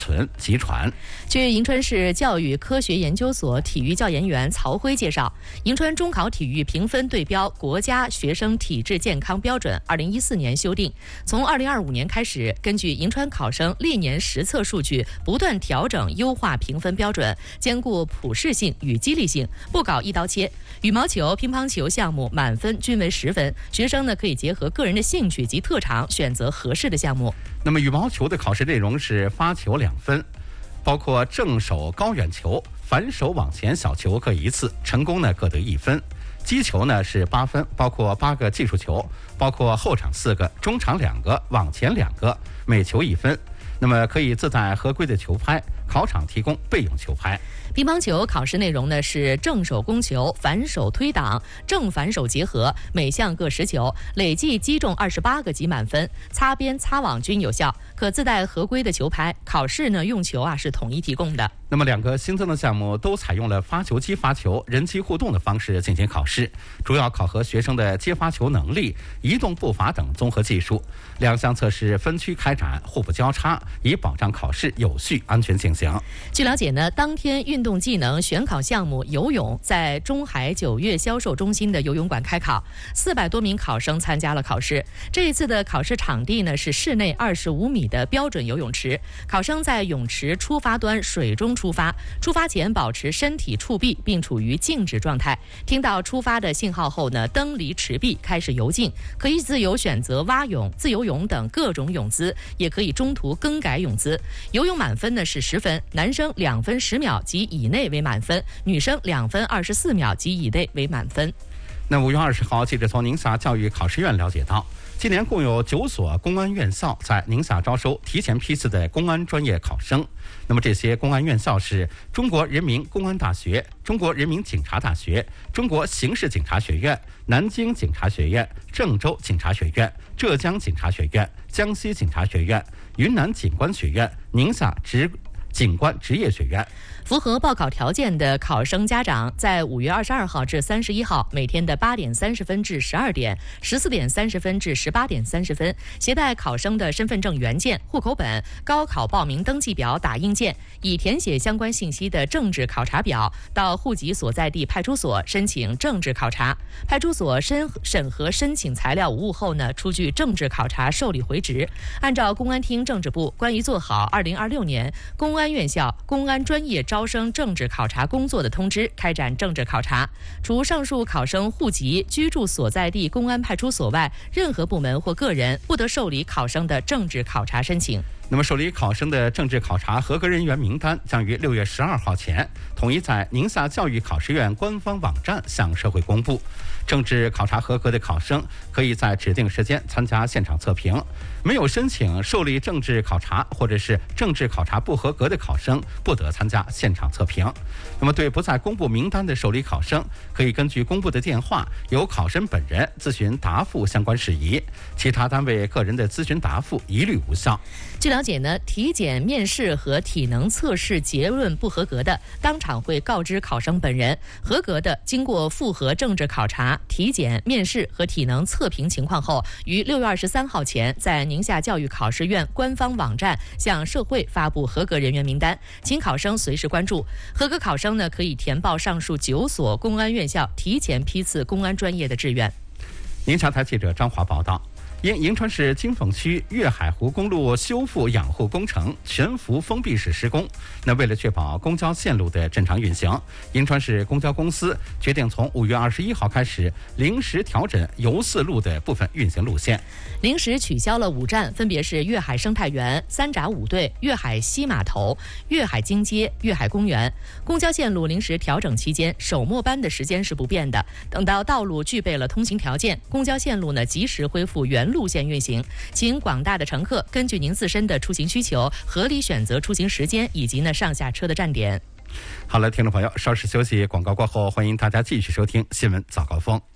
存及传。 据银川市教育科学研究所体育教研员曹辉介绍，银川中考体育评分对标国家学生体质健康标准2014年修订，从2025年开始，根据银川考生历年实测数据，不断调整优化评分标准，兼顾普适性与激励性，不搞一刀切。羽毛球、乒乓球项目满分均为10分，学生呢可以结合个人的兴趣及特长，选择合适的项目。 那么羽毛球的考试内容是发球2分，包括正手高远球、反手往前小球各1次，成功呢各得1分。击球呢是8分，包括8个技术球，包括后场4个、中场2个、往前2个，每球1分。那么可以自带合规的球拍，考场提供备用球拍。 乒乓球考试内容呢是正手攻球、反手推挡、正反手结合，每项各10球，累计击中28个即满分，擦边擦网均有效，可自带合规的球拍。考试呢用球是统一提供的。 那么2个新增的项目都采用了发球机发球、人机互动的方式进行考试，主要考核学生的接发球能力、移动步伐等综合技术。2项测试分区开展，互不交叉，以保障考试有序安全进行。 据了解呢，当天运动技能选考项目游泳在中海9月销售中心的游泳馆开考，400多名考生参加了考试。这一次的考试场地呢是室内25米的标准游泳池，考生在泳池出发端水中出发，出发前保持身体触壁并处于静止状态，听到出发的信号后呢，蹬离池壁开始游进，可以自由选择蛙泳、自由泳等各种泳姿，也可以中途更改泳姿。游泳满分呢是10分，男生2分10秒及以内为满分，女生2分24秒及以内为满分。 那5月20号，记者从宁夏教育考试院了解到，今年共有9所公安院校在宁夏招收提前批次的公安专业考生。那么这些公安院校是中国人民公安大学、中国人民警察大学、中国刑事警察学院、南京警察学院、郑州警察学院、浙江警察学院、江西警察学院、云南警官学院、宁夏警官职业学院。 符合报考条件的考生家长在5月22号至31号每天的8点30分至12点、14点30分至18点30分，携带考生的身份证原件、户口本、高考报名登记表打印件，以填写相关信息的政治考察表，到户籍所在地派出所申请政治考察。派出所审核申请材料无误后呢，出具政治考察受理回执。按照公安厅政治部关于做好2026年公安院校公安专业招生政治考察工作的通知，开展政治考察。除上述考生户籍居住所在地公安派出所外，任何部门或个人不得受理考生的政治考察申请。 那么受理考生的政治考察合格人员名单将于6月12号前统一在宁夏教育考试院官方网站向社会公布。政治考察合格的考生可以在指定时间参加现场测评，没有申请受理政治考察或者是政治考察不合格的考生不得参加现场测评。那么对不在公布名单的受理考生，可以根据公布的电话由考生本人咨询答复相关事宜，其他单位个人的咨询答复一律无效。 据了解呢，体检、面试和体能测试结论不合格的，当场会告知考生本人；合格的，经过复核政治考察、体检、面试和体能测评情况后，于6月23号前在宁夏教育考试院官方网站向社会发布合格人员名单，请考生随时关注。合格考生呢，可以填报上述9所公安院校提前批次公安专业的志愿。 宁夏台记者张华报道。因银川市金凤区粤海湖公路修复养护工程全幅封闭式施工，那为了确保公交线路的正常运行，银川市公交公司决定从5月21号开始临时调整邮四路的部分运行路线， 临时取消了5站，分别是粤海生态园、三闸五队、粤海西码头、粤海金街、粤海公园。公交线路临时调整期间，首末班的时间是不变的。等到道路具备了通行条件，公交线路呢及时恢复原路线运行。请广大的乘客根据您自身的出行需求，合理选择出行时间以及上下车的站点。 好了，听众朋友，稍事休息，广告过后，欢迎大家继续收听新闻早高峰。